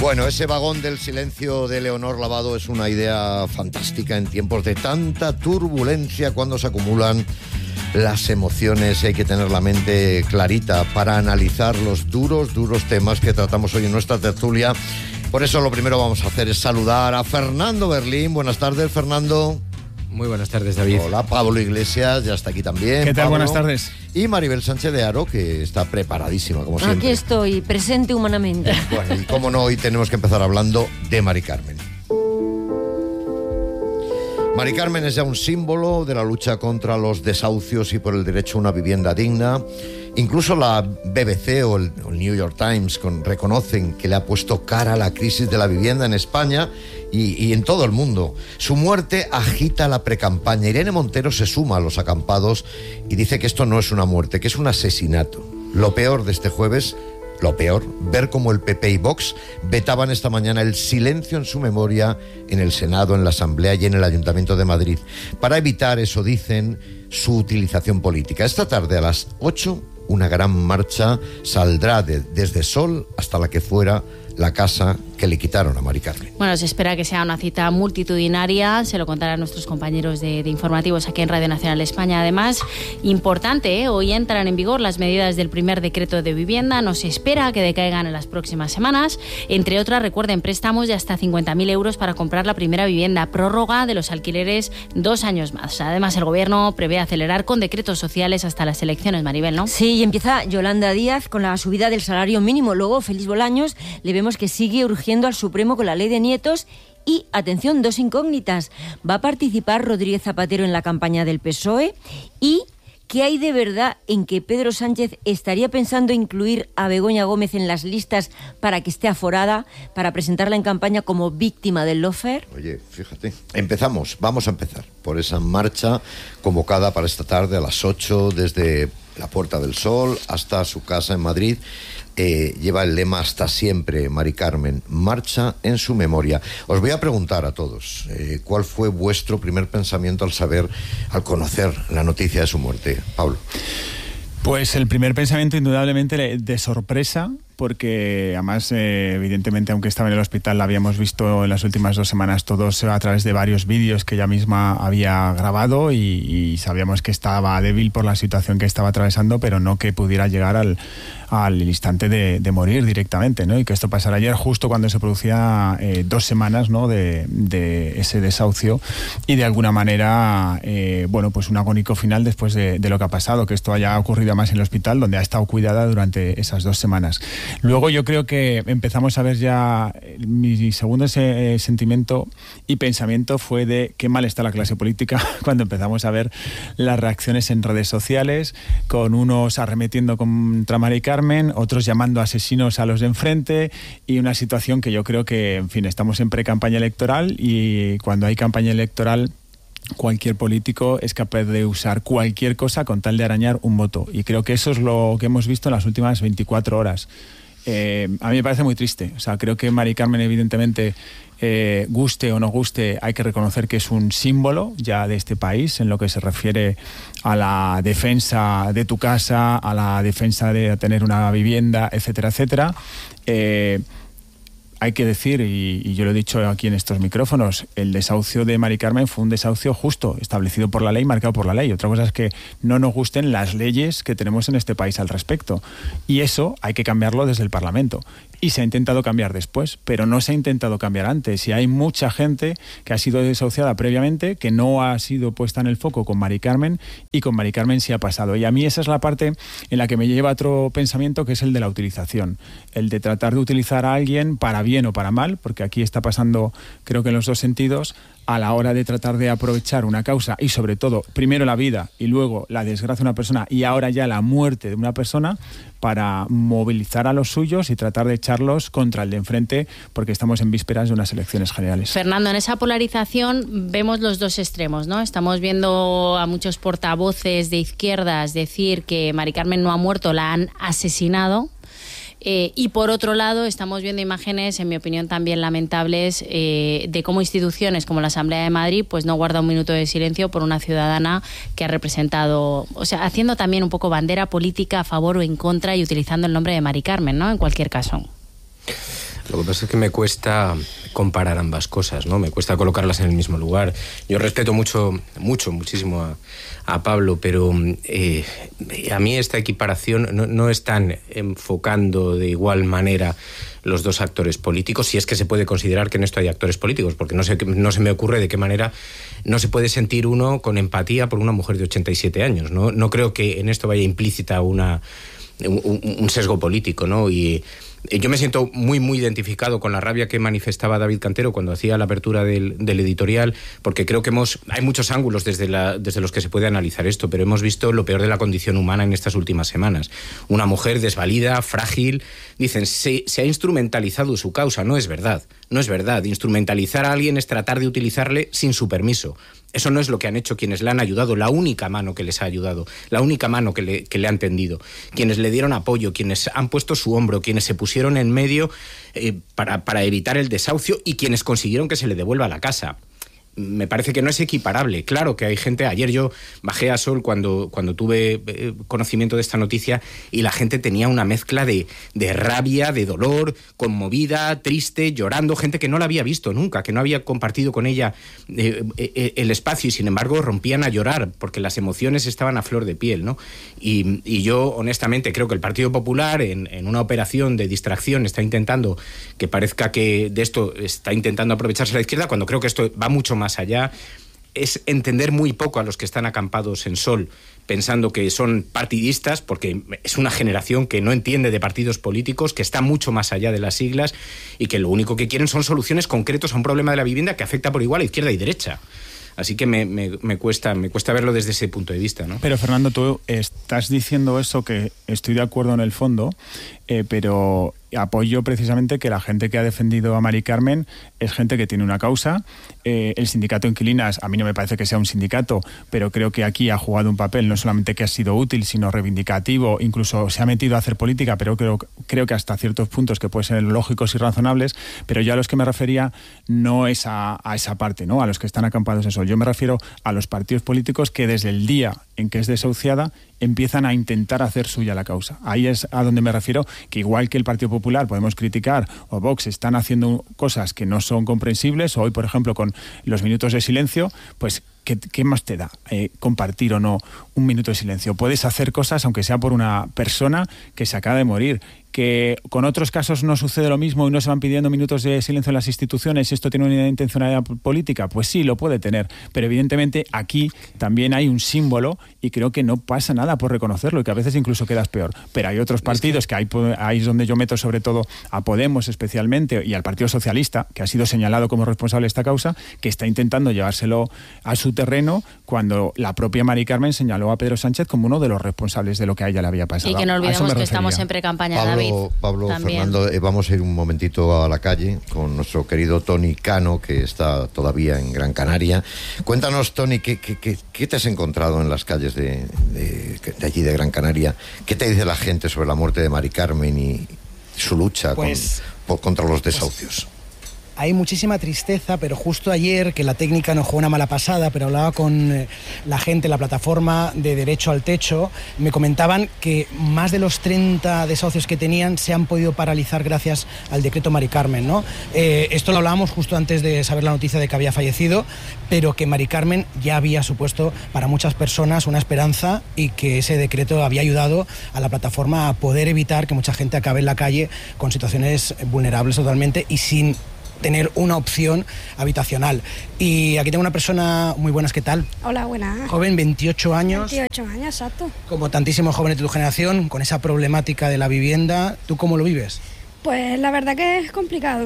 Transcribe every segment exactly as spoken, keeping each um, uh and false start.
Bueno, ese vagón del silencio de Leonor Lavado es una idea fantástica en tiempos de tanta turbulencia, cuando se acumulan las emociones. Hay que tener la mente clarita para analizar los duros, duros temas que tratamos hoy en nuestra tertulia. Por eso lo primero vamos a hacer es saludar a Fernando Berlín. Buenas tardes, Fernando. Muy buenas tardes, David. Hola, Pablo Iglesias, ya está aquí también. ¿Qué tal? Pablo. Buenas tardes. Y Maribel Sánchez de Haro, que está preparadísima, como siempre. Aquí estoy, presente humanamente. Bueno, y cómo no, hoy tenemos que empezar hablando de Mari Carmen. Mari Carmen es ya un símbolo de la lucha contra los desahucios y por el derecho a una vivienda digna. Incluso la B B C o el, o el New York Times con, reconocen que le ha puesto cara a la crisis de la vivienda en España y, y en todo el mundo. Su muerte agita la precampaña. Irene Montero se suma a los acampados y dice que esto no es una muerte, que es un asesinato. Lo peor de este jueves, lo peor, ver cómo el P P y Vox vetaban esta mañana el silencio en su memoria en el Senado, en la Asamblea y en el Ayuntamiento de Madrid, para evitar, eso dicen, su utilización política. Esta tarde a las ocho, una gran marcha saldrá de, desde Sol hasta la que fuera la casa que le quitaron a Mari Carmen. Bueno, se espera que sea una cita multitudinaria, se lo contarán nuestros compañeros de, de informativos aquí en Radio Nacional España. Además, importante, ¿eh? Hoy entran en vigor las medidas del primer decreto de vivienda, no se espera que decaigan en las próximas semanas. Entre otras, recuerden, préstamos de hasta cincuenta mil euros para comprar la primera vivienda, prórroga de los alquileres dos años más. Además, el Gobierno prevé acelerar con decretos sociales hasta las elecciones, Maribel, ¿no? Sí, y empieza Yolanda Díaz con la subida del salario mínimo. Luego, Félix Bolaños, le vemos que sigue urgiendo al Supremo con la ley de nietos. Y, atención, dos incógnitas. ¿Va a participar Rodríguez Zapatero en la campaña del P S O E? ¿Y qué hay de verdad en que Pedro Sánchez estaría pensando incluir a Begoña Gómez en las listas para que esté aforada, para presentarla en campaña como víctima del lawfare? Oye, fíjate, empezamos, vamos a empezar por esa marcha convocada para esta tarde a las ocho desde la Puerta del Sol hasta su casa en Madrid. Eh, lleva el lema hasta siempre, Mari Carmen, marcha en su memoria. Os voy a preguntar a todos, eh, ¿cuál fue vuestro primer pensamiento al saber, al conocer la noticia de su muerte? Pablo. Pues el primer pensamiento indudablemente de sorpresa, porque además, eh, evidentemente, aunque estaba en el hospital, la habíamos visto en las últimas dos semanas todos a través de varios vídeos que ella misma había grabado y, y sabíamos que estaba débil por la situación que estaba atravesando, pero no que pudiera llegar al, al instante de, de morir directamente, ¿no? Y que esto pasara ayer justo cuando se producía eh, dos semanas, ¿no? de, de ese desahucio y de alguna manera, eh, bueno, pues un agónico final después de, de lo que ha pasado, que esto haya ocurrido más en el hospital, donde ha estado cuidada durante esas dos semanas. Luego yo creo que empezamos a ver ya, mi segundo se, eh, sentimiento y pensamiento fue de qué mal está la clase política cuando empezamos a ver las reacciones en redes sociales, con unos arremetiendo contra Mari Carmen, otros llamando asesinos a los de enfrente, y una situación que yo creo que, en fin, estamos en pre-campaña electoral, y cuando hay campaña electoral cualquier político es capaz de usar cualquier cosa con tal de arañar un voto, y creo que eso es lo que hemos visto en las últimas veinticuatro horas. Eh, a mí me parece muy triste. O sea, creo que Mari Carmen, evidentemente, eh, guste o no guste, hay que reconocer que es un símbolo ya de este país en lo que se refiere a la defensa de tu casa, a la defensa de tener una vivienda, etcétera, etcétera. Eh, Hay que decir, y, y yo lo he dicho aquí en estos micrófonos, el desahucio de Mari Carmen fue un desahucio justo, establecido por la ley, marcado por la ley. Otra cosa es que no nos gusten las leyes que tenemos en este país al respecto. Y eso hay que cambiarlo desde el Parlamento. Y se ha intentado cambiar después, pero no se ha intentado cambiar antes. Y hay mucha gente que ha sido desahuciada previamente, que no ha sido puesta en el foco con Mari Carmen, y con Mari Carmen sí ha pasado. Y a mí esa es la parte en la que me lleva otro pensamiento, que es el de la utilización. El de tratar de utilizar a alguien para bien o para mal, porque aquí está pasando, creo que en los dos sentidos, a la hora de tratar de aprovechar una causa y sobre todo, primero la vida y luego la desgracia de una persona y ahora ya la muerte de una persona, para movilizar a los suyos y tratar de echarlos contra el de enfrente, porque estamos en vísperas de unas elecciones generales. Fernando, en esa polarización vemos los dos extremos, ¿no? Estamos viendo a muchos portavoces de izquierdas decir que Mari Carmen no ha muerto, la han asesinado. Eh, y por otro lado, estamos viendo imágenes, en mi opinión también lamentables, eh, de cómo instituciones como la Asamblea de Madrid pues no guarda un minuto de silencio por una ciudadana que ha representado, o sea, haciendo también un poco bandera política a favor o en contra y utilizando el nombre de Mari Carmen, ¿no? En cualquier caso. Lo que pasa es que me cuesta comparar ambas cosas, ¿no? Me cuesta colocarlas en el mismo lugar. Yo respeto mucho, mucho, muchísimo a, a Pablo, pero eh, a mí esta equiparación no, no están enfocando de igual manera los dos actores políticos, si es que se puede considerar que en esto hay actores políticos, porque no, sé, no se me ocurre de qué manera no se puede sentir uno con empatía por una mujer de ochenta y siete años, ¿no? No creo que en esto vaya implícita una, un, un sesgo político, ¿no? Y yo me siento muy, muy identificado con la rabia que manifestaba David Cantero cuando hacía la apertura del, del editorial, porque creo que hemos hay muchos ángulos desde, la, desde los que se puede analizar esto, pero hemos visto lo peor de la condición humana en estas últimas semanas. Una mujer desvalida, frágil. Dicen, se, se ha instrumentalizado su causa. No es verdad, no es verdad. Instrumentalizar a alguien es tratar de utilizarle sin su permiso. Eso no es lo que han hecho quienes le han ayudado, la única mano que les ha ayudado, la única mano que le, que le han tendido, quienes le dieron apoyo, quienes han puesto su hombro, quienes se pusieron en medio eh, para, para evitar el desahucio y quienes consiguieron que se le devuelva la casa. Me parece que no es equiparable. Claro que hay gente... Ayer yo bajé a Sol cuando, cuando tuve eh, conocimiento de esta noticia y la gente tenía una mezcla de, de rabia, de dolor, conmovida, triste, llorando, gente que no la había visto nunca, que no había compartido con ella eh, eh, el espacio y sin embargo rompían a llorar porque las emociones estaban a flor de piel, ¿no? Y, y yo honestamente creo que el Partido Popular en, en una operación de distracción está intentando que parezca que de esto está intentando aprovecharse la izquierda, cuando creo que esto va mucho más más allá. Es entender muy poco a los que están acampados en Sol pensando que son partidistas, porque es una generación que no entiende de partidos políticos, que está mucho más allá de las siglas y que lo único que quieren son soluciones concretas a un problema de la vivienda que afecta por igual a izquierda y derecha. Así que me, me, me cuesta me cuesta verlo desde ese punto de vista, ¿no? Pero Fernando, tú estás diciendo eso, que estoy de acuerdo en el fondo, eh, pero apoyo precisamente que la gente que ha defendido a Mari Carmen es gente que tiene una causa. Eh, el sindicato Inquilinas, a mí no me parece que sea un sindicato, pero creo que aquí ha jugado un papel no solamente que ha sido útil, sino reivindicativo, incluso se ha metido a hacer política, pero creo, creo que hasta ciertos puntos que pueden ser lógicos y razonables, pero yo a los que me refería no es a, a esa parte, ¿no? A los que están acampados en eso. Yo me refiero a los partidos políticos que desde el día en que es desahuciada empiezan a intentar hacer suya la causa. Ahí es a donde me refiero, que igual que el Partido Popular podemos criticar o Vox están haciendo cosas que no son comprensibles, o hoy por ejemplo con los minutos de silencio, pues ¿qué, qué más te da eh, compartir o no un minuto de silencio? Puedes hacer cosas aunque sea por una persona que se acaba de morir. Que con otros casos no sucede lo mismo y no se van pidiendo minutos de silencio en las instituciones y esto tiene una intencionalidad política, pues sí, lo puede tener, pero evidentemente aquí también hay un símbolo y creo que no pasa nada por reconocerlo y que a veces incluso quedas peor, pero hay otros partidos que ahí, ahí es donde yo meto sobre todo a Podemos especialmente y al Partido Socialista, que ha sido señalado como responsable de esta causa, que está intentando llevárselo a su terreno cuando la propia Mari Carmen señaló a Pedro Sánchez como uno de los responsables de lo que a ella le había pasado. Y que no olvidemos que estamos en pre-campaña, Pablo, David. Pablo, también. Fernando, eh, vamos a ir un momentito a la calle con nuestro querido Tony Cano, que está todavía en Gran Canaria. Cuéntanos, Tony, ¿qué, qué, qué, qué te has encontrado en las calles de, de, de allí de Gran Canaria? ¿Qué te dice la gente sobre la muerte de Mari Carmen y su lucha pues, con, por, contra los desahucios? Pues, hay muchísima tristeza, pero justo ayer, que la técnica nos jugó una mala pasada, pero hablaba con eh, la gente, la plataforma de Derecho al Techo, me comentaban que más de los treinta desahucios que tenían se han podido paralizar gracias al decreto Mari Carmen, ¿no? Eh, esto lo hablábamos justo antes de saber la noticia de que había fallecido, pero que Mari Carmen ya había supuesto para muchas personas una esperanza y que ese decreto había ayudado a la plataforma a poder evitar que mucha gente acabe en la calle con situaciones vulnerables totalmente y sin tener una opción habitacional. Y aquí tengo una persona muy buena, ¿qué tal? Hola, buenas. Joven, veintiocho años. veintiocho años, exacto. Como tantísimos jóvenes de tu generación, con esa problemática de la vivienda, ¿tú cómo lo vives? Pues la verdad que es complicado,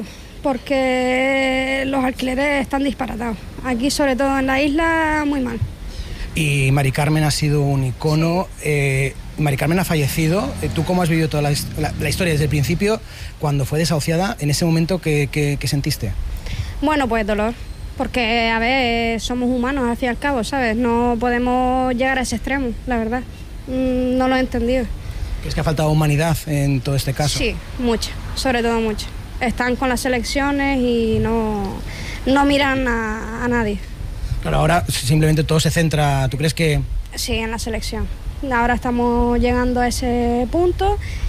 porque los alquileres están disparatados. Aquí, sobre todo en la isla, muy mal. Y Mari Carmen ha sido un icono. Eh, Mari Carmen ha fallecido. ¿Tú cómo has vivido toda la, la, la historia desde el principio, cuando fue desahuciada, en ese momento que, que, que sentiste? Bueno, pues dolor, porque, a ver, somos humanos al fin y al cabo, ¿sabes? No podemos llegar a ese extremo, la verdad. Mm, no lo he entendido. ¿Crees que ha faltado humanidad en todo este caso? Sí, mucha, sobre todo mucha. Están con las elecciones y no, no miran a, a nadie. Claro, ahora simplemente todo se centra, ¿tú crees que...? Sí, en la selección. Ahora estamos llegando a ese punto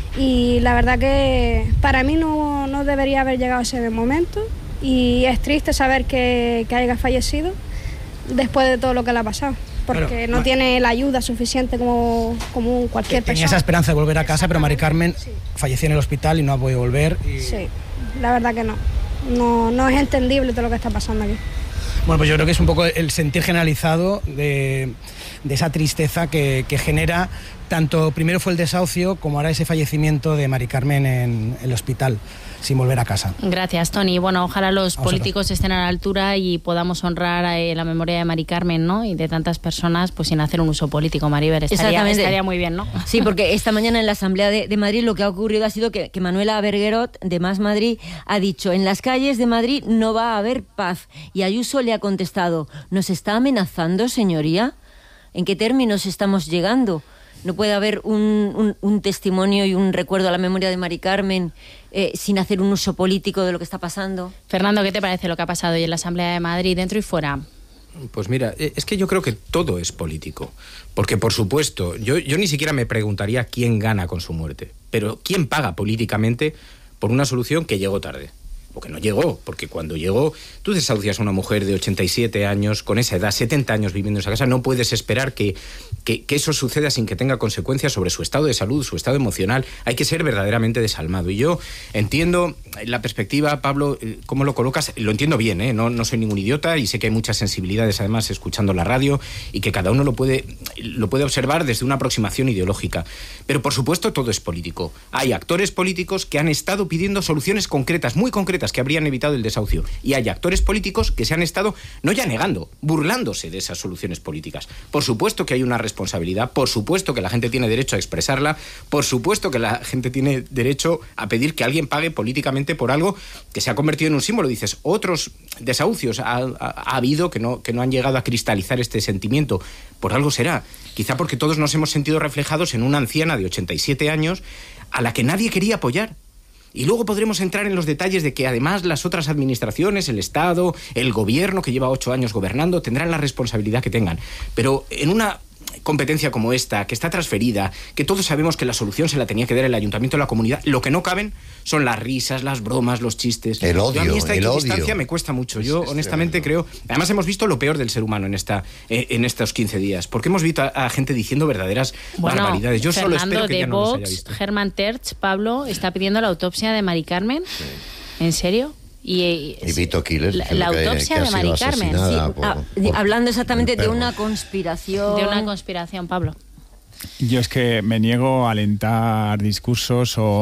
Y la verdad que para mí no, no debería haber llegado ese momento y es triste saber que, que haya fallecido después de todo lo que le ha pasado. Porque claro, no tiene la ayuda suficiente como, como cualquier persona. Tenía esa esperanza de volver a casa, pero Mari Carmen sí. falleció en el hospital y no ha podido volver. Y... Sí, la verdad que no. no. No es entendible todo lo que está pasando aquí. Bueno, pues yo creo que es un poco el sentir generalizado de, de esa tristeza que, que genera, tanto primero fue el desahucio como ahora ese fallecimiento de Mari Carmen en, en el hospital, sin volver a casa. Gracias, Tony. Bueno, ojalá los Vamos políticos estén a la altura y podamos honrar eh, la memoria de Mari Carmen, ¿no? Y de tantas personas, pues sin hacer un uso político, Maribel. Estaría, estaría muy bien, ¿no? Sí, porque esta mañana en la Asamblea de, de Madrid lo que ha ocurrido ha sido que, que Manuela Berguerot, de Más Madrid, ha dicho: en las calles de Madrid no va a haber paz. Y Ayuso le ha contestado: ¿nos está amenazando, señoría? ¿En qué términos estamos llegando? No puede haber un, un, un testimonio y un recuerdo a la memoria de Mari Carmen eh, sin hacer un uso político de lo que está pasando. Fernando, ¿qué te parece lo que ha pasado hoy en la Asamblea de Madrid, dentro y fuera? Pues mira, es que yo creo que todo es político. Porque, por supuesto, yo, yo ni siquiera me preguntaría quién gana con su muerte, pero quién paga políticamente por una solución que llegó tarde. O que no llegó, porque cuando llegó, tú desahucias a una mujer de ochenta y siete años, con esa edad, setenta años viviendo en esa casa, no puedes esperar que, que, que eso suceda sin que tenga consecuencias sobre su estado de salud, su estado emocional. Hay que ser verdaderamente desalmado. Y yo entiendo la perspectiva, Pablo, cómo lo colocas, lo entiendo bien, ¿eh? no, no soy ningún idiota y sé que hay muchas sensibilidades, además, escuchando la radio, y que cada uno lo puede, lo puede observar desde una aproximación ideológica. Pero, por supuesto, todo es político. Hay actores políticos que han estado pidiendo soluciones concretas, muy concretas, que habrían evitado el desahucio. Y hay actores políticos que se han estado, no ya negando, burlándose de esas soluciones políticas. Por supuesto que hay una responsabilidad, por supuesto que la gente tiene derecho a expresarla, por supuesto que la gente tiene derecho a pedir que alguien pague políticamente por algo que se ha convertido en un símbolo. Dices, otros desahucios ha, ha, ha habido que no, que no han llegado a cristalizar este sentimiento. Por algo será. Quizá porque todos nos hemos sentido reflejados en una anciana de ochenta y siete años a la que nadie quería apoyar. Y luego podremos entrar en los detalles de que además las otras administraciones, el Estado, el gobierno que lleva ocho años gobernando, tendrán la responsabilidad que tengan. Pero en una competencia como esta, que está transferida, que todos sabemos que la solución se la tenía que dar el ayuntamiento o la comunidad, lo que no caben son las risas, las bromas, los chistes. El odio, Yo, a mí esta el equidistancia odio. me cuesta mucho. Es, Yo es honestamente tremendo. creo... Además hemos visto lo peor del ser humano en esta eh, en estos quince días, porque hemos visto a, a gente diciendo verdaderas bueno, barbaridades. Yo Fernando, solo espero que de ya no los haya Vox, visto. Germán Terch, Pablo, está pidiendo la autopsia de Mari Carmen. Sí. ¿En serio? Y, y, y Vito Quiles, la, la que, autopsia que de Mari Carmen. Sí, por, ah, por, hablando exactamente de perro. una conspiración. De una conspiración, Pablo. Yo es que me niego a alentar discursos o,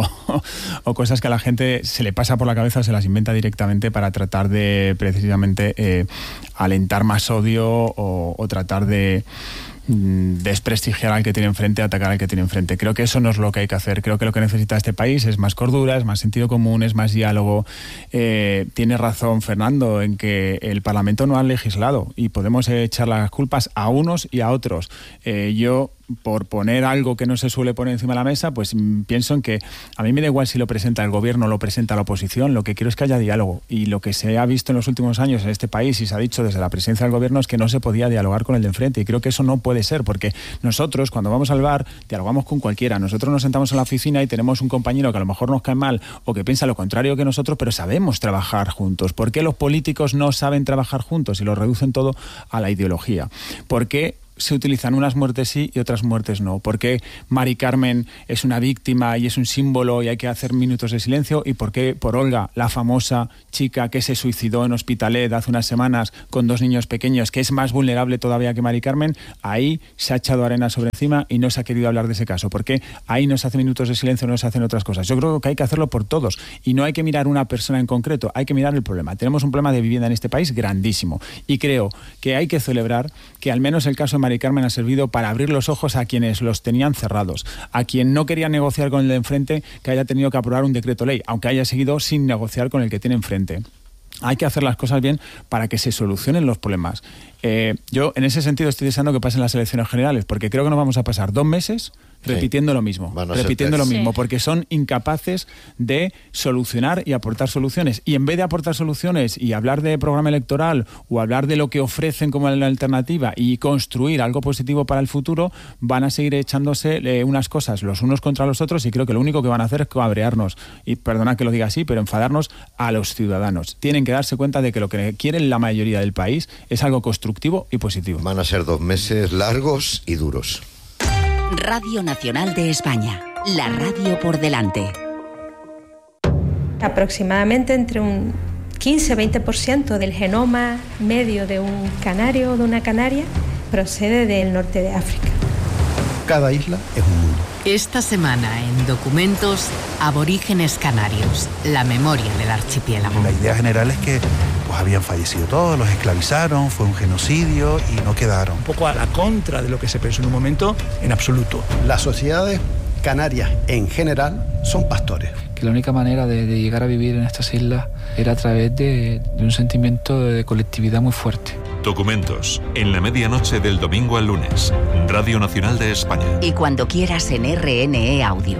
o cosas que a la gente se le pasa por la cabeza o se las inventa directamente para tratar de precisamente eh, alentar más odio o, o tratar de desprestigiar al que tiene enfrente, atacar al que tiene enfrente. Creo que eso no es lo que hay que hacer. Creo que lo que necesita este país es más cordura, es más sentido común, es más diálogo. Eh, tiene razón Fernando en que el Parlamento no ha legislado y podemos echar las culpas a unos y a otros. Eh, yo por poner algo que no se suele poner encima de la mesa, pues mm, pienso en que a mí me da igual si lo presenta el gobierno o lo presenta la oposición, lo que quiero es que haya diálogo. Y lo que se ha visto en los últimos años en este país y se ha dicho desde la presidencia del gobierno es que no se podía dialogar con el de enfrente, y creo que eso no puede ser, porque nosotros cuando vamos al bar dialogamos con cualquiera. Nosotros nos sentamos en la oficina y tenemos un compañero que a lo mejor nos cae mal o que piensa lo contrario que nosotros, pero sabemos trabajar juntos. ¿Por qué los políticos no saben trabajar juntos y lo reducen todo a la ideología? ¿Por qué se utilizan unas muertes sí y otras muertes no? ¿Por qué Mari Carmen es una víctima y es un símbolo y hay que hacer minutos de silencio? ¿Y por qué por Olga, la famosa chica que se suicidó en Hospitalet hace unas semanas con dos niños pequeños, que es más vulnerable todavía que Mari Carmen? Ahí se ha echado arena sobre encima y no se ha querido hablar de ese caso. ¿Por qué ahí no se hacen minutos de silencio, no se hacen otras cosas? Yo creo que hay que hacerlo por todos y no hay que mirar una persona en concreto, hay que mirar el problema. Tenemos un problema de vivienda en este país grandísimo y creo que hay que celebrar que al menos el caso de Mari Carmen ha servido para abrir los ojos a quienes los tenían cerrados, a quien no quería negociar con el de enfrente, que haya tenido que aprobar un decreto ley, aunque haya seguido sin negociar con el que tiene enfrente. Hay que hacer las cosas bien para que se solucionen los problemas. Eh, yo en ese sentido estoy deseando que pasen las elecciones generales, porque creo que nos vamos a pasar dos meses repitiendo sí. lo mismo, repitiendo lo mismo, sí. porque son incapaces de solucionar y aportar soluciones. Y en vez de aportar soluciones y hablar de programa electoral o hablar de lo que ofrecen como la alternativa y construir algo positivo para el futuro, van a seguir echándose eh, unas cosas los unos contra los otros, y creo que lo único que van a hacer es cabrearnos, y perdona que lo diga así, pero enfadarnos a los ciudadanos. Tienen que darse cuenta de que lo que quieren la mayoría del país es algo constructivo y positivo. Van a ser dos meses largos y duros. Radio Nacional de España, la radio por delante. Aproximadamente entre un quince a veinte por ciento del genoma medio de un canario o de una canaria procede del norte de África. Cada isla es un mundo. Esta semana en Documentos, Aborígenes Canarios, la memoria del archipiélago. La idea general es que pues, habían fallecido todos, los esclavizaron, fue un genocidio y no quedaron. Un poco a la contra de lo que se pensó en un momento, en absoluto. Las sociedades canarias en general son pastores. Que la única manera de, de llegar a vivir en estas islas era a través de, de un sentimiento de colectividad muy fuerte. Documentos, en la medianoche del domingo al lunes, Radio Nacional de España. Y cuando quieras en R N E Audio.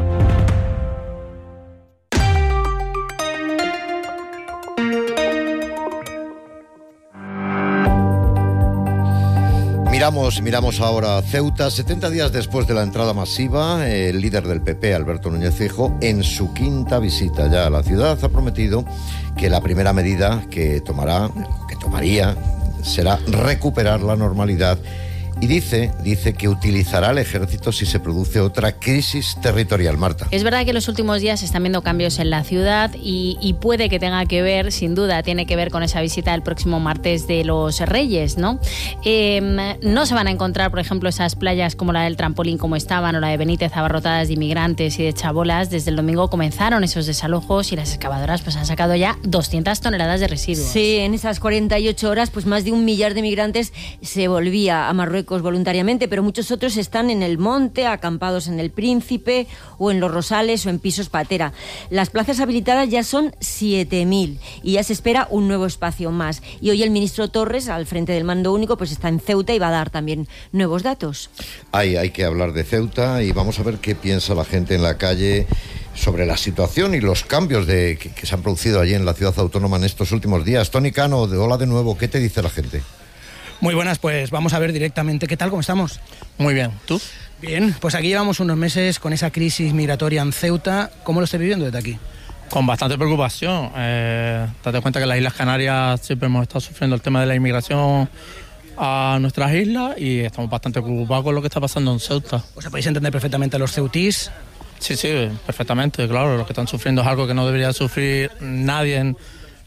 Miramos, miramos ahora a Ceuta. setenta días después de la entrada masiva, el líder del P P, Alberto Núñez Feijóo, en su quinta visita ya a la ciudad, ha prometido que la primera medida que tomará, que tomaría, será recuperar la normalidad. Y dice, dice que utilizará el ejército si se produce otra crisis territorial. Marta. Es verdad que en los últimos días se están viendo cambios en la ciudad y, y puede que tenga que ver, sin duda, tiene que ver con esa visita el próximo martes de los Reyes, ¿no? Eh, no se van a encontrar, por ejemplo, esas playas como la del Trampolín como estaban, o la de Benítez abarrotadas de inmigrantes y de chabolas. Desde el domingo comenzaron esos desalojos y las excavadoras pues han sacado ya doscientas toneladas de residuos. Sí, en esas cuarenta y ocho horas pues más de un millar de migrantes se volvía a Marruecos voluntariamente, pero muchos otros están en el monte, acampados en el Príncipe o en los Rosales o en pisos patera. Las plazas habilitadas ya son siete mil y ya se espera un nuevo espacio más. Y hoy el ministro Torres, al frente del mando único, pues está en Ceuta y va a dar también nuevos datos. Hay, hay que hablar de Ceuta y vamos a ver qué piensa la gente en la calle sobre la situación y los cambios de, que, que se han producido allí en la ciudad autónoma en estos últimos días. Tony Cano, de Hola de nuevo, ¿qué te dice la gente? Muy buenas, pues vamos a ver directamente. ¿Qué tal? ¿Cómo estamos? Muy bien. ¿Tú? Bien, pues aquí llevamos unos meses con esa crisis migratoria en Ceuta. ¿Cómo lo estáis viviendo desde aquí? Con bastante preocupación. Eh, date cuenta que en las Islas Canarias siempre hemos estado sufriendo el tema de la inmigración a nuestras islas y estamos bastante preocupados con lo que está pasando en Ceuta. O sea, podéis entender perfectamente a los ceutís. Sí, sí, perfectamente, claro. Lo que están sufriendo es algo que no debería sufrir nadie en...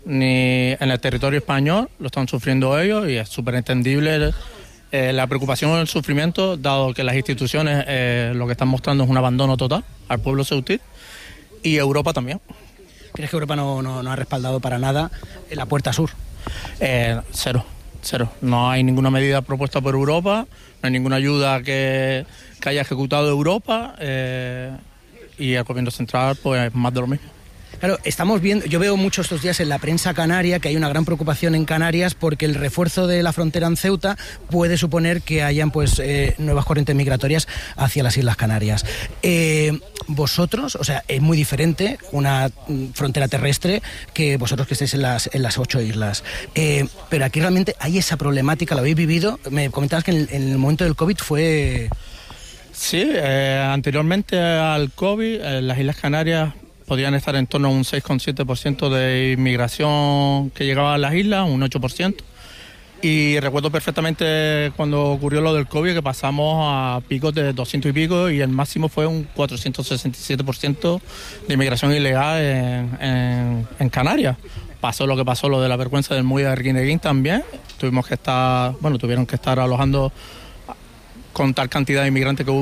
ni en el territorio español, lo están sufriendo ellos y es súper entendible eh, la preocupación y el sufrimiento, dado que las instituciones eh, lo que están mostrando es un abandono total al pueblo ceutí y Europa también. ¿Crees que Europa no, no, no ha respaldado para nada en la puerta sur? Eh, cero, cero. No hay ninguna medida propuesta por Europa, no hay ninguna ayuda que, que haya ejecutado Europa eh, y el gobierno central pues más de lo mismo. Claro, estamos viendo, yo veo mucho estos días en la prensa canaria que hay una gran preocupación en Canarias porque el refuerzo de la frontera en Ceuta puede suponer que hayan pues eh, nuevas corrientes migratorias hacia las Islas Canarias. Eh, vosotros, o sea, es muy diferente una frontera terrestre que vosotros que estáis en las, en las ocho islas. Eh, pero aquí realmente hay esa problemática, ¿la habéis vivido? Me comentabas que en el, en el momento del COVID fue... Sí, eh, anteriormente al COVID, eh, las Islas Canarias podían estar en torno a un seis coma siete por ciento de inmigración que llegaba a las islas, un ocho por ciento. Y recuerdo perfectamente cuando ocurrió lo del COVID que pasamos a picos de doscientos y pico y el máximo fue un cuatrocientos sesenta y siete por ciento de inmigración ilegal en, en, en Canarias. Pasó lo que pasó, lo de la vergüenza del muelle de Arguineguín también. Tuvimos que estar, bueno, tuvieron que estar alojando con tal cantidad de inmigrantes que hubo